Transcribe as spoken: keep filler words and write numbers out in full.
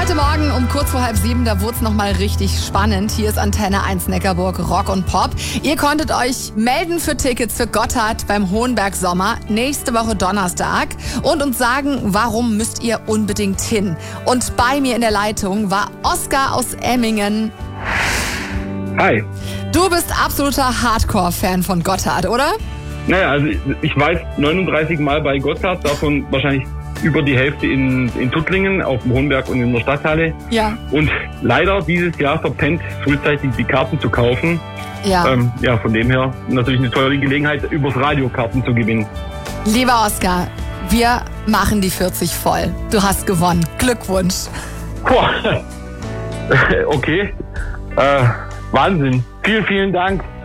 Heute Morgen um kurz vor halb sieben, da wurde es nochmal richtig spannend. Hier ist Antenne eins Neckarburg Rock und Pop. Ihr konntet euch melden für Tickets für Gotthard beim Hohenberg Sommer nächste Woche Donnerstag und uns sagen, warum müsst ihr unbedingt hin. Und bei mir in der Leitung war Oskar aus Emmingen. Hi. Du bist absoluter Hardcore-Fan von Gotthard, oder? Naja, also ich war jetzt neununddreißig Mal bei Gotthard, davon wahrscheinlich über die Hälfte in, in Tuttlingen, auf dem Hohenberg und in der Stadthalle. Ja. Und leider dieses Jahr verpennt, frühzeitig die Karten zu kaufen. Ja. Ähm, ja, von dem her natürlich eine tolle Gelegenheit, übers Radio Karten zu gewinnen. Lieber Oskar, wir machen die vierzig voll. Du hast gewonnen. Glückwunsch. Boah. Okay. Äh, Wahnsinn. Vielen, vielen Dank.